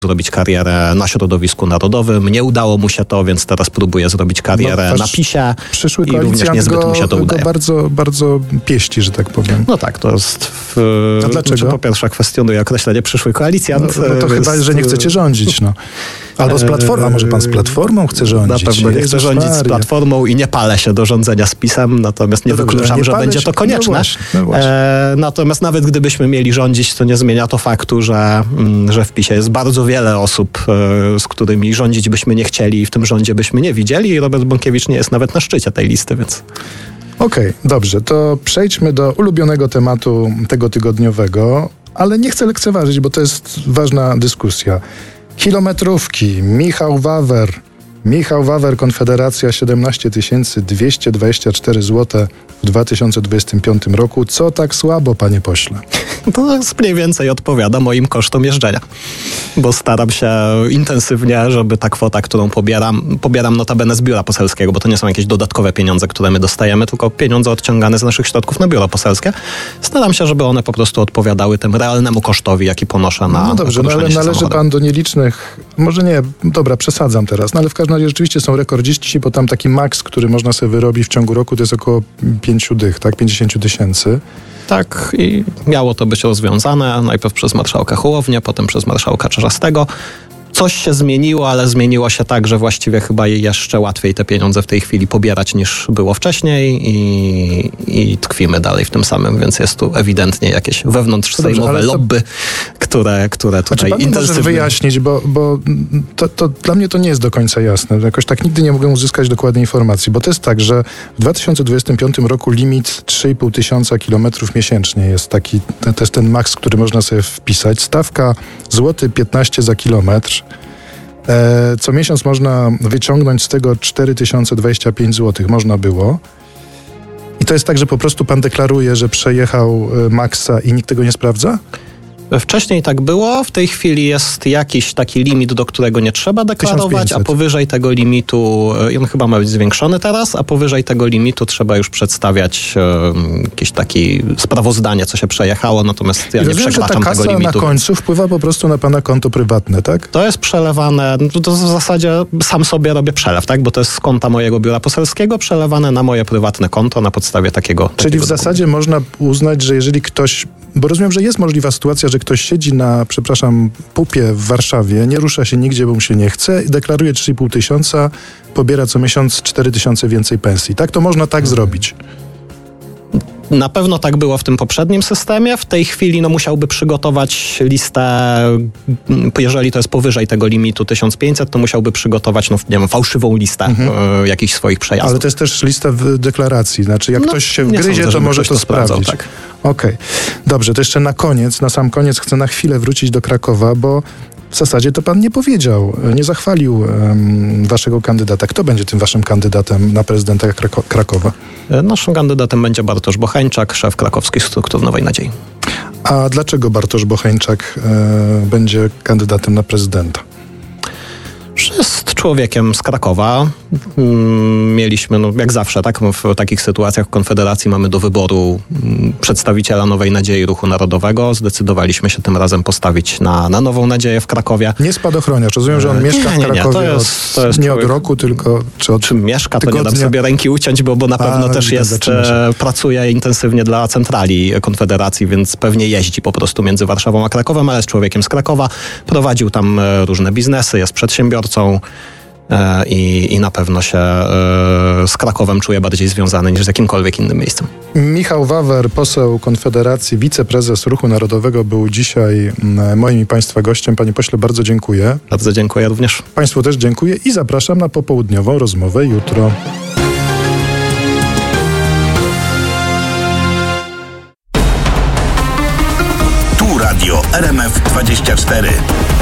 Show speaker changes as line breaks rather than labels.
zrobić karierę na środowisku narodowym. Nie udało mu się to, więc teraz próbuje zrobić karierę na PiS-ie.
Przyszły
i również niezbyt mu się to udaje.
Go bardzo, bardzo pieści, że tak powiem.
No tak, to jest...
A dlaczego?
Po pierwsze kwestionuje określenie przyszły koalicjant.
No to chyba, że nie chcecie rządzić, no. Albo z Platformą. A może pan z Platformą chce rządzić?
Na pewno nie chcę rządzić z Platformą i nie palę się do rządzenia z PiS-em, natomiast nie wykluczam, że będzie to konieczne.
No właśnie.
Natomiast nawet gdybyśmy mieli rządzić, to nie zmienia to faktu, że w PiS-ie jest bardzo wiele osób, z którymi rządzić byśmy nie chcieli i w tym rządzie byśmy nie widzieli i Robert Bąkiewicz nie jest nawet na szczycie tej listy, więc...
Okej, dobrze, to przejdźmy do ulubionego tematu tego tygodniowego, ale nie chcę lekceważyć, bo to jest ważna dyskusja. Kilometrówki, Michał Wawer, Konfederacja 17 224 zł w 2025 roku. Co tak słabo, panie pośle?
To mniej więcej odpowiada moim kosztom jeżdżenia, bo staram się intensywnie, żeby ta kwota, którą pobieram notabene z biura poselskiego, bo to nie są jakieś dodatkowe pieniądze, które my dostajemy, tylko pieniądze odciągane z naszych środków na biuro poselskie. Staram się, żeby one po prostu odpowiadały temu realnemu kosztowi, jaki ponoszę na
No dobrze, ale należy pan do nielicznych, może nie, dobra, przesadzam teraz, no ale w każdym razie rzeczywiście są rekordziści, bo tam taki maks, który można sobie wyrobić w ciągu roku, to jest około 5 dych, tak? 50 000.
Tak, i miało to być rozwiązane najpierw przez marszałka Hołownię, potem przez marszałka Czarzastego. Coś się zmieniło, ale zmieniło się tak, że właściwie chyba jeszcze łatwiej te pieniądze w tej chwili pobierać niż było wcześniej i tkwimy dalej w tym samym, więc jest tu ewidentnie jakieś wewnątrzsejmowe lobby, które tutaj
pan
intensywnie...
Może wyjaśnić, bo to dla mnie to nie jest do końca jasne. Jakoś tak nigdy nie mogę uzyskać dokładnej informacji, bo to jest tak, że w 2025 roku limit 3,5 kilometrów miesięcznie jest taki, to jest ten maks, który można sobie wpisać. Stawka złoty 15 za kilometr. Co miesiąc można wyciągnąć z tego 4025 zł. Można było. I to jest tak, że po prostu pan deklaruje, że przejechał maksa i nikt tego nie sprawdza?
Wcześniej tak było, w tej chwili jest jakiś taki limit, do którego nie trzeba deklarować,
1500.
a powyżej tego limitu, on chyba ma być zwiększony teraz, a powyżej tego limitu trzeba już przedstawiać jakieś takie sprawozdanie, co się przejechało, natomiast ja nie przekraczam tego limitu.
Na końcu wpływa po prostu na pana konto prywatne, tak?
To jest przelewane, to w zasadzie sam sobie robię przelew, tak? Bo to jest z konta mojego biura poselskiego przelewane na moje prywatne konto na podstawie takiego
Czyli w zasadzie można uznać, że jeżeli ktoś, bo rozumiem, że jest możliwa sytuacja, że ktoś siedzi na, pupie w Warszawie, nie rusza się nigdzie, bo mu się nie chce, deklaruje 3,5 tysiąca, pobiera co miesiąc 4 000 więcej pensji. Tak? To można tak zrobić.
Na pewno tak było w tym poprzednim systemie. W tej chwili musiałby przygotować listę, jeżeli to jest powyżej tego limitu 1500, to musiałby przygotować, fałszywą listę jakichś swoich przejazdów.
Ale to jest też lista w deklaracji. Znaczy, jak ktoś się wgryzie, sądzę, to może to sprawdzić.
Tak.
Okej. Dobrze, to jeszcze na sam koniec chcę na chwilę wrócić do Krakowa, bo w zasadzie to pan nie powiedział, nie zachwalił waszego kandydata. Kto będzie tym waszym kandydatem na prezydenta Krakowa?
Naszym kandydatem będzie Bartosz Bocheńczak, szef krakowskich struktur Nowej Nadziei.
A dlaczego Bartosz Bocheńczak będzie kandydatem na prezydenta?
Jest człowiekiem z Krakowa. Mieliśmy, jak zawsze, tak, w takich sytuacjach w Konfederacji mamy do wyboru przedstawiciela Nowej Nadziei Ruchu Narodowego. Zdecydowaliśmy się tym razem postawić na Nową Nadzieję w Krakowie.
Nie spadochroniarz. Rozumiem, że on mieszka w Krakowie to jest nie od roku, tylko
czy mieszka, to nie dam sobie ręki uciąć, bo na pewno też pracuje intensywnie dla centrali Konfederacji, więc pewnie jeździ po prostu między Warszawą a Krakowem, ale jest człowiekiem z Krakowa. Prowadził tam różne biznesy, jest przedsiębiorcą i na pewno się z Krakowem czuje bardziej związany niż z jakimkolwiek innym miejscem.
Michał Wawer, poseł Konfederacji, wiceprezes Ruchu Narodowego, był dzisiaj moim i państwa gościem. Panie pośle, bardzo dziękuję.
Bardzo dziękuję również.
Państwu też dziękuję i zapraszam na popołudniową rozmowę jutro.
Tu Radio RMF 24.